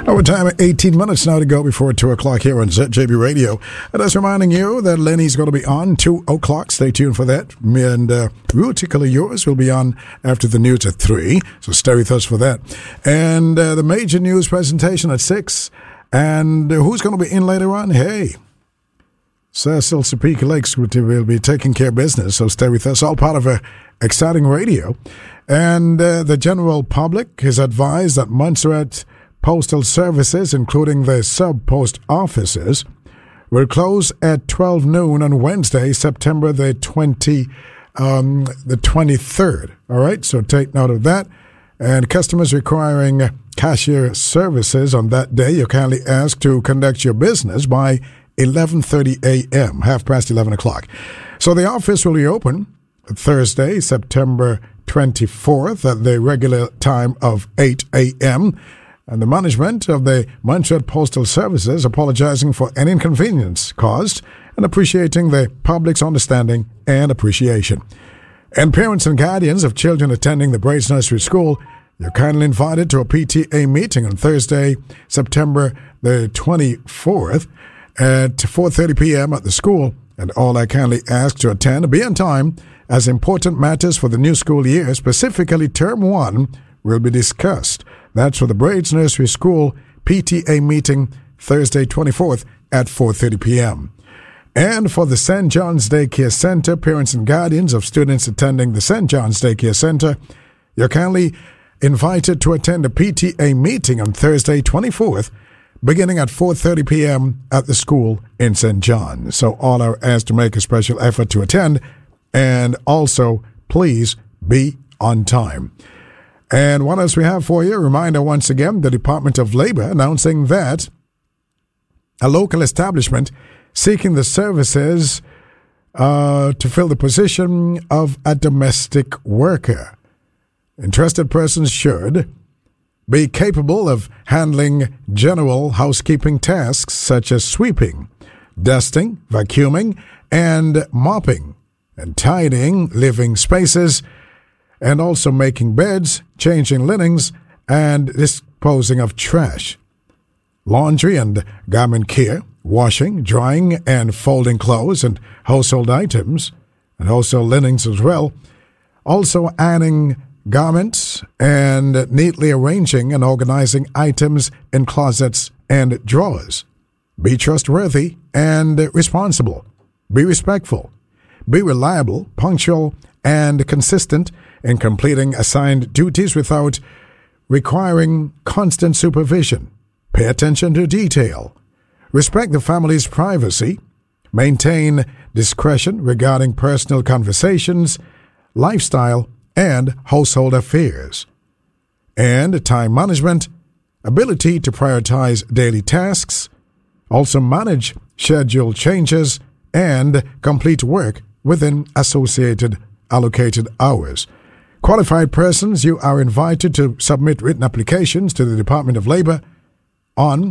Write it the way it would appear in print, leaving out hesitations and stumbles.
Our time at 18 minutes now to go before 2 o'clock here on ZJB Radio. And just reminding you that Lenny's going to be on 2 o'clock. Stay tuned for that. And Ruticular Yours will be on after the news at 3. So stay with us for that. And the major news presentation at 6. And who's going to be in later on? Hey, Cecil Topeka Lakes will be taking care of business. So stay with us. All part of a exciting radio. And the general public is advised that Montserrat Postal Services, including the sub-post offices, will close at 12 noon on Wednesday, September the 23rd. All right, so take note of that. And customers requiring cashier services on that day, you're kindly asked to conduct your business by 11:30 a.m., 11:30 o'clock. So the office will be open Thursday, September 24th at the regular time of 8 a.m., and the management of the Montserrat Postal Services apologizing for any inconvenience caused and appreciating the public's understanding and appreciation. And parents and guardians of children attending the Braids Nursery School, you're kindly invited to a PTA meeting on Thursday, September the 24th at 4:30 p.m. at the school, and all are kindly asked to attend. Be on time, as important matters for the new school year, specifically Term 1, will be discussed. That's for the Braids Nursery School PTA meeting Thursday 24th at 4:30 p.m. And for the St. John's Daycare Center, parents and guardians of students attending the St. John's Daycare Center, you're kindly invited to attend a PTA meeting on Thursday 24th beginning at 4:30 p.m. at the school in St. John. So all are asked to make a special effort to attend, and also please be on time. And what else we have for you? A reminder once again, the Department of Labor announcing that a local establishment seeking the services to fill the position of a domestic worker. Interested persons should be capable of handling general housekeeping tasks such as sweeping, dusting, vacuuming, and mopping, and tidying living spaces, and also making beds, changing linens, and disposing of trash. Laundry and garment care, washing, drying, and folding clothes and household items, and also linens as well. Also ironing garments and neatly arranging and organizing items in closets and drawers. Be trustworthy and responsible. Be respectful. Be reliable, punctual, and consistent in completing assigned duties without requiring constant supervision. Pay attention to detail. Respect the family's privacy. Maintain discretion regarding personal conversations, lifestyle, and household affairs. And time management, ability to prioritize daily tasks, also manage schedule changes, and complete work within associated allocated hours. Qualified persons, you are invited to submit written applications to the Department of Labor on